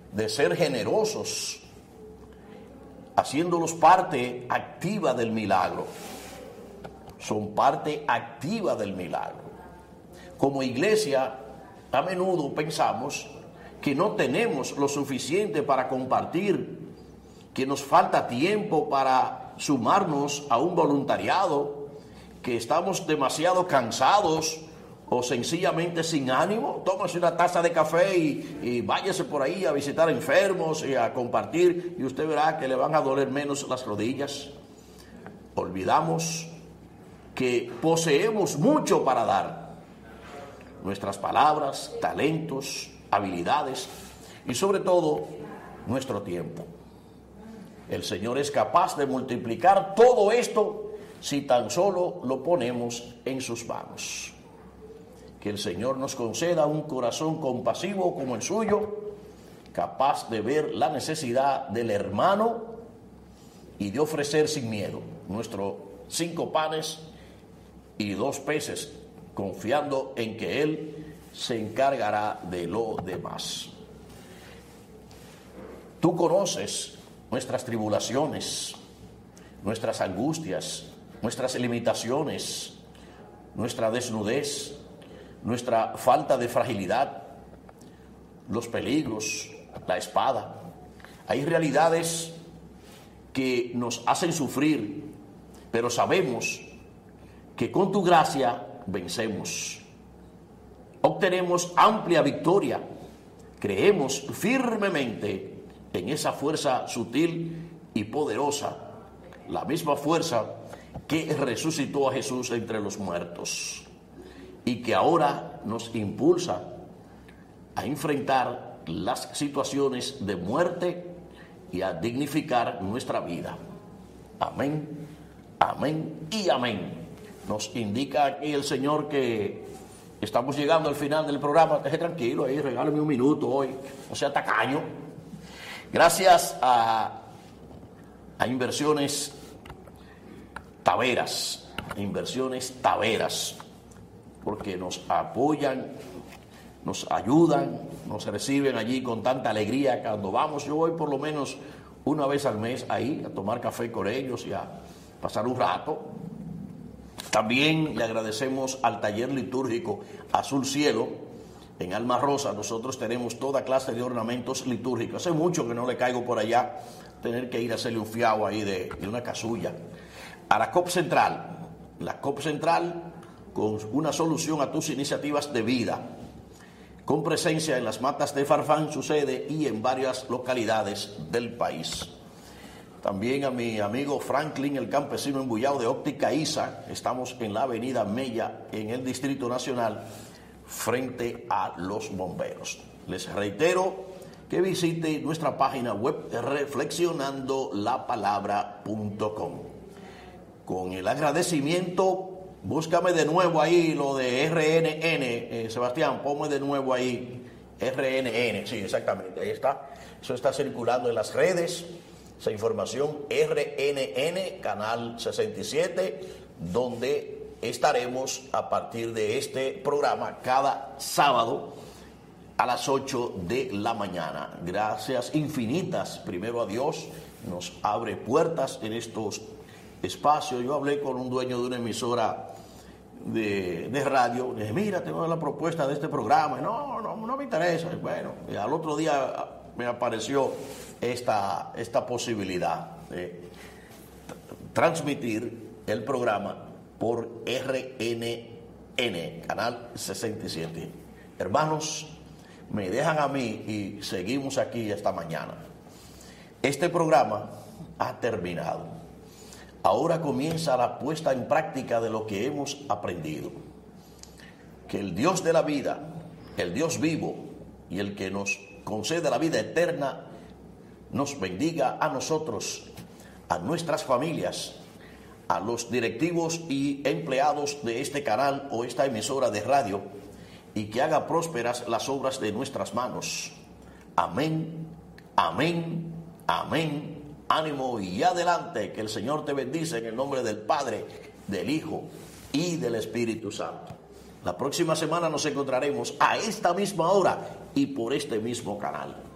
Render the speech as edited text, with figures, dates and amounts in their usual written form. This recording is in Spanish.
de ser generosos, haciéndolos parte activa del milagro. Son parte activa del milagro. Como iglesia, a menudo pensamos que no tenemos lo suficiente para compartir, que nos falta tiempo para sumarnos a un voluntariado, que estamos demasiado cansados o sencillamente sin ánimo. Tómase una taza de café y váyase por ahí a visitar enfermos y a compartir, y usted verá que le van a doler menos las rodillas. Olvidamos que poseemos mucho para dar. Nuestras palabras, talentos, habilidades y sobre todo nuestro tiempo. El Señor es capaz de multiplicar todo esto si tan solo lo ponemos en sus manos. Que el Señor nos conceda un corazón compasivo como el suyo, capaz de ver la necesidad del hermano y de ofrecer sin miedo nuestros 5 panes y 2 peces, confiando en que Él se encargará de lo demás. Tú conoces nuestras tribulaciones, nuestras angustias, nuestras limitaciones, nuestra desnudez, nuestra falta de fragilidad, los peligros, la espada. Hay realidades que nos hacen sufrir, pero sabemos que con tu gracia vencemos. Obtenemos amplia victoria. Creemos firmemente en esa fuerza sutil y poderosa, la misma fuerza que resucitó a Jesús entre los muertos y que ahora nos impulsa a enfrentar las situaciones de muerte y a dignificar nuestra vida. Amén, amén y amén. Nos indica aquí el Señor que estamos llegando al final del programa. Deje tranquilo ahí, regálame un minuto hoy, no sea tacaño. Gracias a Inversiones Taveras, porque nos apoyan, nos ayudan, nos reciben allí con tanta alegría. Cuando vamos, yo voy por lo menos una vez al mes ahí a tomar café con ellos y a pasar un rato. También le agradecemos al taller litúrgico Azul Cielo en Alma Rosa. Nosotros tenemos toda clase de ornamentos litúrgicos. Hace mucho que no le caigo por allá, tener que ir a hacerle un fiado ahí de una casulla. A la COP Central, con una solución a tus iniciativas de vida, con presencia en las Matas de Farfán, su sede, y en varias localidades del país. También a mi amigo Franklin, el campesino embullado de Óptica ISA. Estamos en la avenida Mella, en el Distrito Nacional, frente a los bomberos. Les reitero que visite nuestra página web reflexionandolapalabra.com. Con el agradecimiento, búscame de nuevo ahí lo de RNN, Sebastián, ponme de nuevo ahí RNN, sí, exactamente, ahí está. Eso está circulando en las redes. Esa información, RNN, Canal 67, donde estaremos a partir de este programa cada sábado a las 8 de la mañana. Gracias infinitas, primero a Dios, nos abre puertas en estos espacios. Yo hablé con un dueño de una emisora de radio, le dije, mira, tengo la propuesta de este programa. No me interesa. Bueno, y al otro día me apareció esta posibilidad de transmitir el programa por RNN, Canal 67. Hermanos, me dejan a mí y seguimos aquí esta mañana. Este programa ha terminado. Ahora comienza la puesta en práctica de lo que hemos aprendido. Que el Dios de la vida, el Dios vivo y el que nos concede la vida eterna, nos bendiga a nosotros, a nuestras familias, a los directivos y empleados de este canal o esta emisora de radio, y que haga prósperas las obras de nuestras manos. Amén, amén, amén. Ánimo y adelante, que el Señor te bendice en el nombre del Padre, del Hijo y del Espíritu Santo. La próxima semana nos encontraremos a esta misma hora y por este mismo canal.